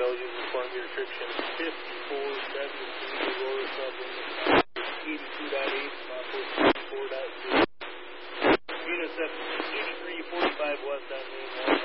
Belgium, inform your restriction 5473, Aurora Southern 82.8, Mako 4.0. Unit 78345 west on main line.